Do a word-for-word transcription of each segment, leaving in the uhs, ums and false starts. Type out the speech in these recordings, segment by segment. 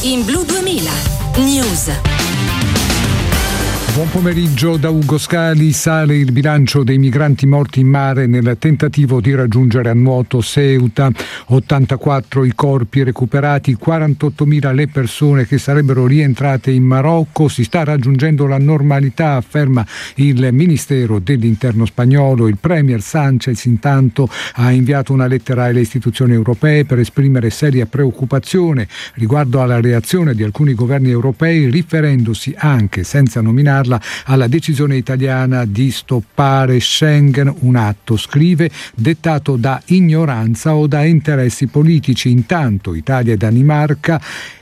in Blu duemila News. Buon pomeriggio da Ugo Scali. Sale il bilancio dei migranti morti in mare nel tentativo di raggiungere a nuoto Ceuta. ottantaquattro i corpi recuperati, quarantottomila le persone che sarebbero rientrate in Marocco. Si sta raggiungendo la normalità, afferma il Ministero dell'Interno spagnolo. Il premier Sánchez intanto ha inviato una lettera alle istituzioni europee per esprimere seria preoccupazione riguardo alla reazione di alcuni governi europei, riferendosi anche, senza nominare, alla decisione italiana di stoppare Schengen, un atto, scrive, dettato da ignoranza o da interessi politici. Intanto Italia e Danimarca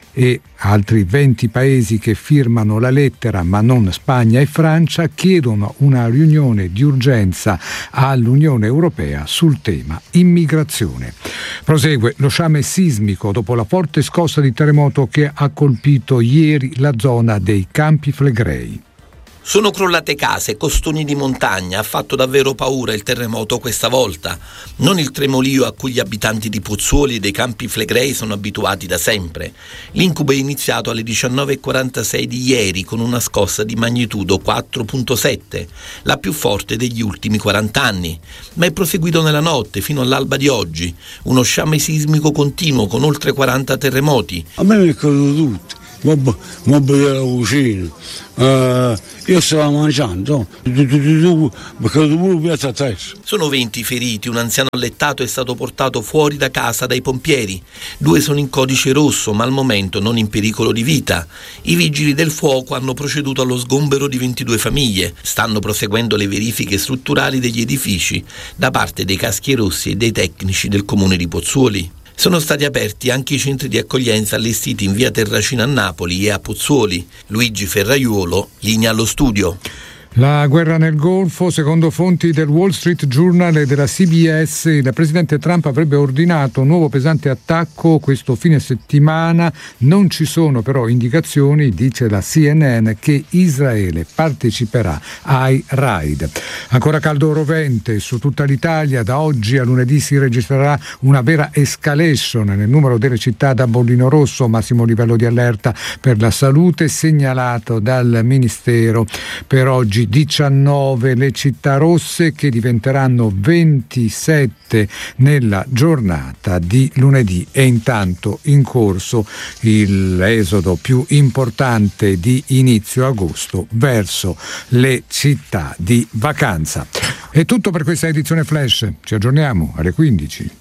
e altri venti paesi che firmano la lettera, ma non Spagna e Francia, chiedono una riunione di urgenza all'Unione Europea sul tema immigrazione. Prosegue lo sciame sismico dopo la forte scossa di terremoto che ha colpito ieri la zona dei Campi Flegrei. Sono crollate case, costoni di montagna, ha fatto davvero paura il terremoto questa volta. Non il tremolio a cui gli abitanti di Pozzuoli e dei Campi Flegrei sono abituati da sempre. L'incubo è iniziato alle diciannove e quarantasei di ieri con una scossa di magnitudo quattro virgola sette, la più forte degli ultimi quaranta anni, ma è proseguito nella notte fino all'alba di oggi. Uno sciame sismico continuo con oltre quaranta terremoti. A me mi è caduto tutto. Mobili della cucina, uh, io stavo mangiando, mi è caduto pure un piatto a testa. Sono venti feriti, un anziano allettato è stato portato fuori da casa dai pompieri, due sono in codice rosso ma al momento non in pericolo di vita. I vigili del fuoco hanno proceduto allo sgombero di ventidue famiglie, stanno proseguendo le verifiche strutturali degli edifici da parte dei caschi rossi e dei tecnici del comune di Pozzuoli. Sono stati aperti anche i centri di accoglienza allestiti in via Terracina a Napoli e a Pozzuoli. Luigi Ferraiuolo, linea allo studio. La guerra nel Golfo, secondo fonti del Wall Street Journal e della C B S, il presidente Trump avrebbe ordinato un nuovo pesante attacco questo fine settimana. Non ci sono però indicazioni, dice la C N N, che Israele parteciperà ai raid. Ancora caldo rovente su tutta l'Italia. Da oggi a lunedì si registrerà una vera escalation nel numero delle città da bollino rosso, massimo livello di allerta per la salute segnalato dal Ministero. Per oggi diciannove le città rosse, che diventeranno ventisette nella giornata di lunedì. E intanto in corso l'esodo più importante di inizio agosto verso le città di vacanza. È tutto per questa edizione Flash, ci aggiorniamo alle quindici.